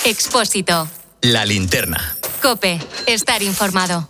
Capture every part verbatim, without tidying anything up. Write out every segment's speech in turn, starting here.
Expósito. La linterna. COPE. Estar informado.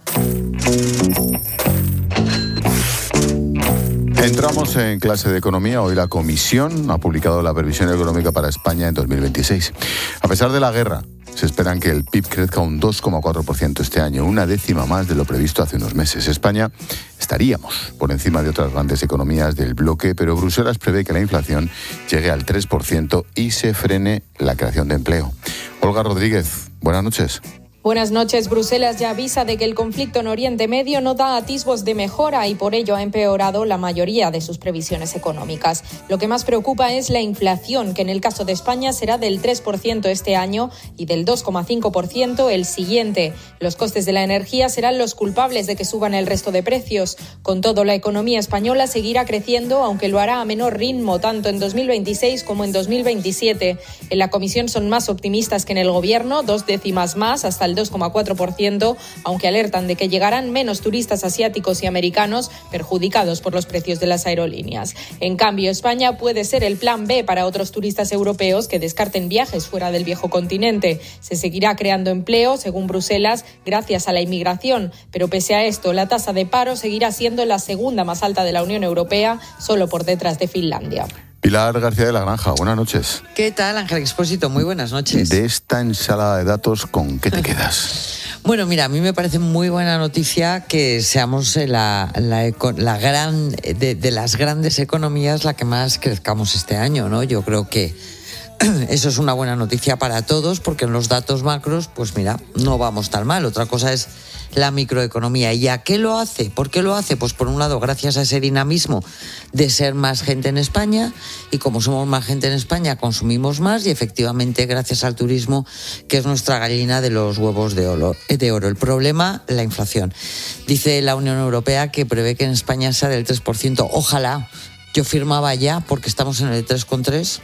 Entramos en clase de economía. Hoy la Comisión ha publicado la previsión económica para España en dos mil veintiséis. A pesar de la guerra, se esperan que el P I B crezca un dos coma cuatro por ciento este año, una décima más de lo previsto hace unos meses. España estaríamos por encima de otras grandes economías del bloque, pero Bruselas prevé que la inflación llegue al tres por ciento y se frene la creación de empleo. Olga Rodríguez, buenas noches. Buenas noches. Bruselas ya avisa de que el conflicto en Oriente Medio no da atisbos de mejora y por ello ha empeorado la mayoría de sus previsiones económicas. Lo que más preocupa es la inflación, que en el caso de España será del tres por ciento este año y del dos coma cinco por ciento el siguiente. Los costes de la energía serán los culpables de que suban el resto de precios. Con todo, la economía española seguirá creciendo, aunque lo hará a menor ritmo, tanto en dos mil veintiséis como en dos mil veintisiete. En la Comisión son más optimistas que en el Gobierno, dos décimas más, hasta el dos coma cuatro por ciento, aunque alertan de que llegarán menos turistas asiáticos y americanos perjudicados por los precios de las aerolíneas. En cambio, España puede ser el plan B para otros turistas europeos que descarten viajes fuera del viejo continente. Se seguirá creando empleo, según Bruselas, gracias a la inmigración, pero pese a esto, la tasa de paro seguirá siendo la segunda más alta de la Unión Europea, solo por detrás de Finlandia. Pilar García de la Granja, buenas noches. ¿Qué tal, Ángel Expósito? Muy buenas noches. De esta ensalada de datos, ¿con qué te quedas? Bueno, mira, a mí me parece muy buena noticia que seamos la, la, la gran, de, de las grandes economías la que más crezcamos este año, ¿no? Yo creo que eso es una buena noticia para todos, porque en los datos macros, pues mira, no vamos tan mal. Otra cosa es la microeconomía. ¿Y a qué lo hace? ¿Por qué lo hace? Pues por un lado, gracias a ese dinamismo de ser más gente en España, y como somos más gente en España, consumimos más, y efectivamente gracias al turismo, que es nuestra gallina de los huevos de oro. De oro. El problema, la inflación. Dice la Unión Europea que prevé que en España sea del tres por ciento. Ojalá. Yo firmaba ya, porque estamos en el tres coma tres.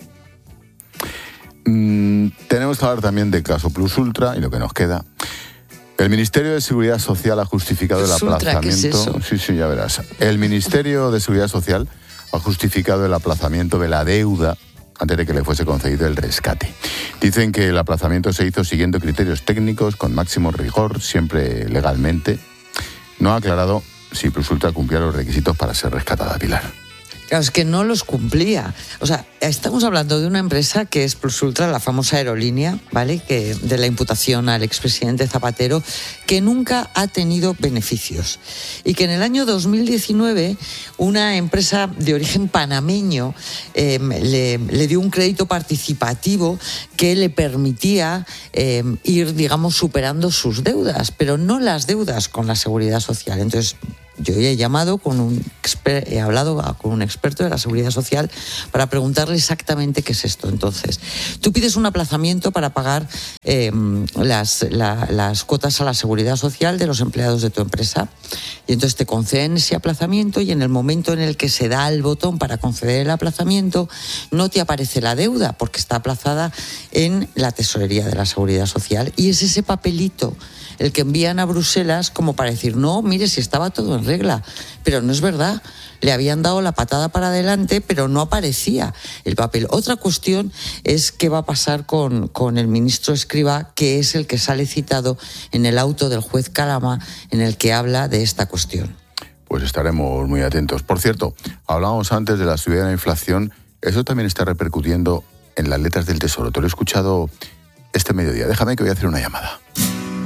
Mm, tenemos que hablar también de caso Plus Ultra y lo que nos queda. El Ministerio de Seguridad Social ha justificado el aplazamiento. ¿Qué es eso? Sí, sí, ya verás. El Ministerio de Seguridad Social ha justificado el aplazamiento de la deuda antes de que le fuese concedido el rescate. Dicen que el aplazamiento se hizo siguiendo criterios técnicos con máximo rigor, siempre legalmente. No ha aclarado si Plus Ultra cumplía los requisitos para ser rescatada, Pilar. Claro, es que no los cumplía. O sea, estamos hablando de una empresa que es Plus Ultra, la famosa aerolínea, ¿vale? Que de la imputación al expresidente Zapatero, que nunca ha tenido beneficios. Y que en el año dos mil diecinueve una empresa de origen panameño eh, le, le dio un crédito participativo que le permitía eh, ir, digamos, superando sus deudas, pero no las deudas con la Seguridad Social. Entonces, yo he llamado con un exper- he hablado con un experto de la Seguridad Social para preguntarle exactamente qué es esto. Entonces, tú pides un aplazamiento para pagar eh, las, la, las cuotas a la Seguridad Social de los empleados de tu empresa, y entonces te conceden ese aplazamiento, y en el momento en el que se da el botón para conceder el aplazamiento no te aparece la deuda porque está aplazada en la tesorería de la Seguridad Social, y es ese papelito el que envían a Bruselas como para decir, no, mire, si estaba todo en regla, pero no es verdad. Le habían dado la patada para adelante, pero no aparecía el papel. Otra cuestión es qué va a pasar con, con el ministro Escrivá, que es el que sale citado en el auto del juez Calama, en el que habla de esta cuestión. Pues estaremos muy atentos. Por cierto, hablábamos antes de la subida de la inflación. Eso también está repercutiendo en las letras del Tesoro. Te lo he escuchado este mediodía. Déjame que voy a hacer una llamada.